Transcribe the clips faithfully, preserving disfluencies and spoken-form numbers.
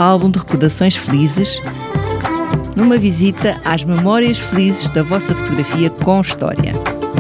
álbum de recordações felizes, numa visita às memórias felizes da vossa fotografia com história.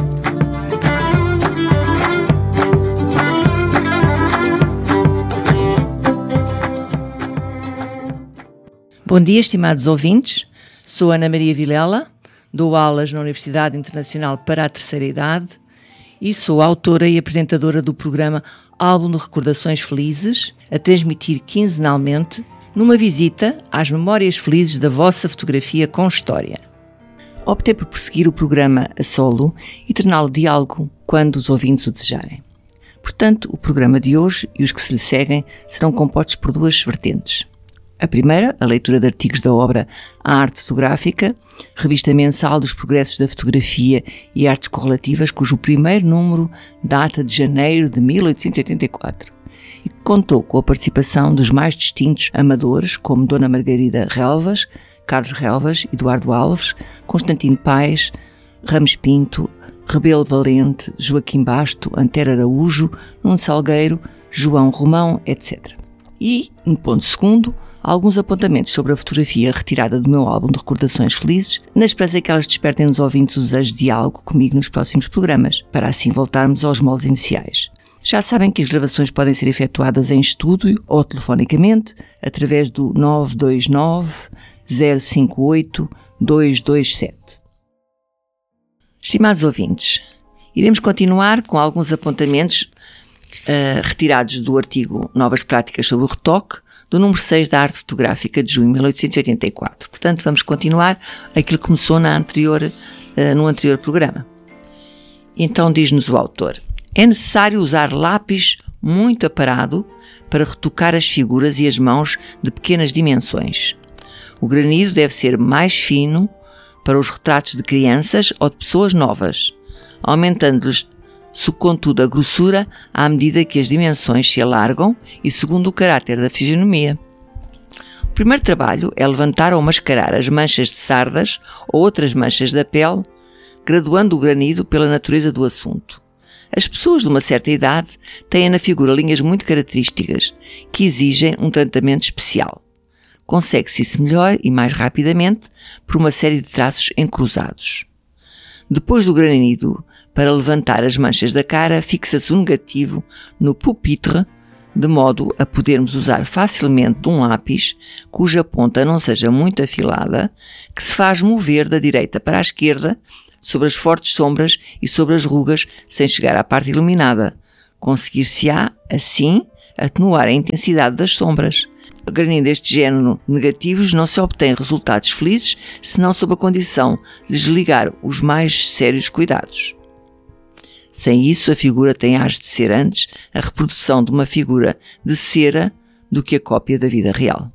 Bom dia, estimados ouvintes. Sou Ana Maria Vilela, dou aulas na Universidade Internacional para a Terceira Idade e sou autora e apresentadora do programa Álbum de Recordações Felizes, a transmitir quinzenalmente numa visita às memórias felizes da vossa fotografia com história. Optei por prosseguir o programa a solo e torná-lo diálogo quando os ouvintes o desejarem. Portanto, o programa de hoje e os que se lhe seguem serão compostos por duas vertentes. A primeira, a leitura de artigos da obra A Arte Fotográfica, revista mensal dos progressos da fotografia e artes correlativas, cujo primeiro número data de janeiro de mil oitocentos e oitenta e quatro e que contou com a participação dos mais distintos amadores, como Dona Margarida Relvas, Carlos Relvas, Eduardo Alves, Constantino Paes, Ramos Pinto, Rebelo Valente, Joaquim Basto, Antero Araújo, Nuno Salgueiro, João Romão, etcétera. E, no ponto segundo, alguns apontamentos sobre a fotografia retirada do meu álbum de recordações felizes, na esperança que elas despertem nos ouvintes os desejos de diálogo comigo nos próximos programas, para assim voltarmos aos moldes iniciais. Já sabem que as gravações podem ser efetuadas em estúdio ou telefonicamente, através do nove dois nove, zero cinco oito, dois dois sete. Estimados ouvintes, iremos continuar com alguns apontamentos uh, retirados do artigo Novas Práticas sobre o Retoque, do número seis da Arte Fotográfica de junho de mil oitocentos e oitenta e quatro. Portanto, vamos continuar aquilo que começou na anterior, uh, no anterior programa. Então diz-nos o autor: é necessário usar lápis muito aparado para retocar as figuras e as mãos de pequenas dimensões. O granido deve ser mais fino para os retratos de crianças ou de pessoas novas, aumentando-lhes contudo a grossura à medida que as dimensões se alargam e segundo o caráter da fisionomia. O primeiro trabalho é levantar ou mascarar as manchas de sardas ou outras manchas da pele, graduando o granido pela natureza do assunto. As pessoas de uma certa idade têm na figura linhas muito características que exigem um tratamento especial. Consegue-se isso melhor e mais rapidamente por uma série de traços encruzados. Depois do granido, para levantar as manchas da cara, fixa-se o negativo no pupitre, de modo a podermos usar facilmente de um lápis, cuja ponta não seja muito afilada, que se faz mover da direita para a esquerda, sobre as fortes sombras e sobre as rugas, sem chegar à parte iluminada. Conseguir-se-á, assim, atenuar a intensidade das sombras. Granindo deste género negativos não se obtém resultados felizes, senão sob a condição de desligar os mais sérios cuidados. Sem isso, a figura tem ares de ser antes a reprodução de uma figura de cera do que a cópia da vida real.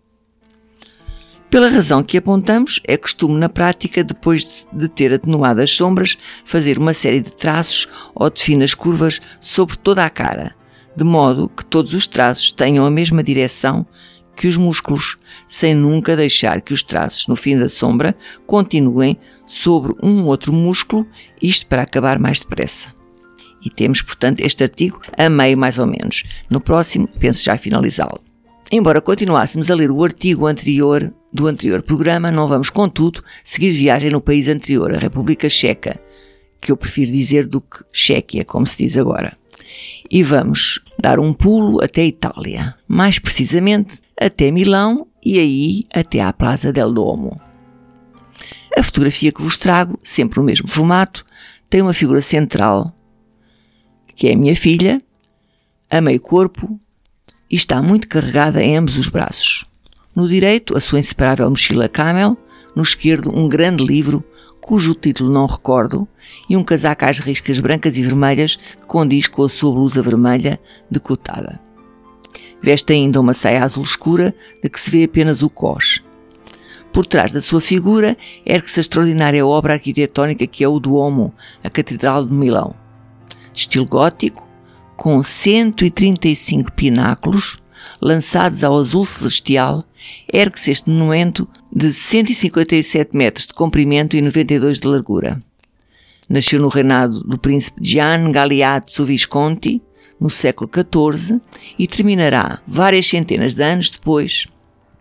Pela razão que apontamos, é costume na prática, depois de ter atenuado as sombras, fazer uma série de traços ou de finas curvas sobre toda a cara, de modo que todos os traços tenham a mesma direção que os músculos, sem nunca deixar que os traços no fim da sombra continuem sobre um outro músculo, isto para acabar mais depressa. E temos, portanto, este artigo a meio mais ou menos. No próximo, penso já finalizá-lo. Embora continuássemos a ler o artigo anterior do anterior programa, não vamos, contudo, seguir viagem no país anterior, a República Checa, que eu prefiro dizer do que Chequia, como se diz agora. E vamos dar um pulo até a Itália, mais precisamente até Milão e aí até à Plaza del Duomo. A fotografia que vos trago, sempre no mesmo formato, tem uma figura central, que é a minha filha, a meio corpo, e está muito carregada em ambos os braços. No direito, a sua inseparável mochila camel, no esquerdo, um grande livro, cujo título não recordo, e um casaco às riscas brancas e vermelhas que condiz com a sua blusa vermelha decotada. Veste ainda uma saia azul escura, de que se vê apenas o cós. Por trás da sua figura ergue-se a extraordinária obra arquitetónica que é o Duomo, a Catedral de Milão. De estilo gótico, com cento e trinta e cinco pináculos, lançados ao azul celestial, ergue-se este monumento de cento e cinquenta e sete metros de comprimento e noventa e dois de largura. Nasceu no reinado do príncipe Gian Galeazzo Visconti, no século catorze, e terminará várias centenas de anos depois,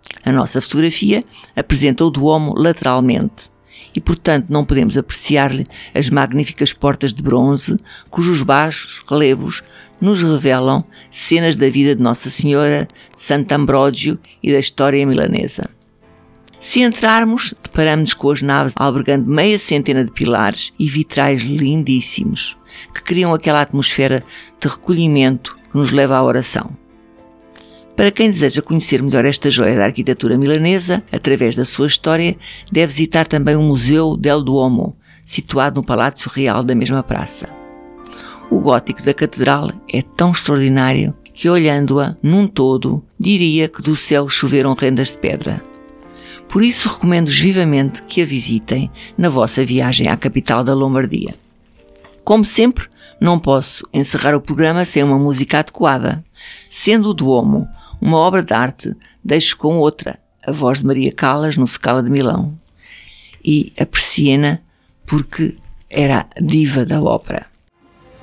A nossa fotografia apresenta o Duomo lateralmente e, portanto, não podemos apreciar-lhe as magníficas portas de bronze, cujos baixos relevos nos revelam cenas da vida de Nossa Senhora, de Sant'Ambrogio e da história milanesa. Se entrarmos, deparamos-nos com as naves albergando meia centena de pilares e vitrais lindíssimos, que criam aquela atmosfera de recolhimento que nos leva à oração. Para quem deseja conhecer melhor esta joia da arquitetura milanesa, através da sua história, deve visitar também o Museu del Duomo, situado no Palácio Real da mesma praça. O gótico da catedral é tão extraordinário que, olhando-a num todo, diria que do céu choveram rendas de pedra. Por isso recomendo-vos vivamente que a visitem na vossa viagem à capital da Lombardia. Como sempre, não posso encerrar o programa sem uma música adequada. Sendo o Duomo uma obra de arte, deixo com outra, a voz de Maria Callas no Scala de Milão. E apreciem-na porque era a diva da ópera.